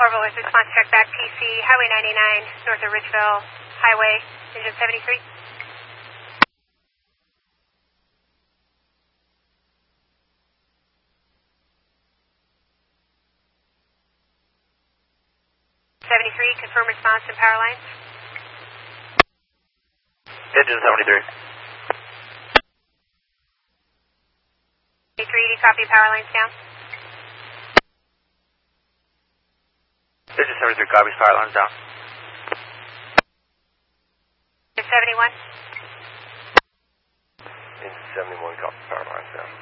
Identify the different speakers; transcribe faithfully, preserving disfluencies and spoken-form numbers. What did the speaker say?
Speaker 1: Orville with response check back P C, Highway ninety-nine, north of Ridgeville Highway, engine seventy-three. seventy-three, confirm response and power lines.
Speaker 2: Engine seventy-three.
Speaker 1: seventy-three, do you copy power lines down?
Speaker 2: Engine seventy-three copies, power lines down.
Speaker 1: seventy-one.
Speaker 2: Engine seventy-one copies, power lines down.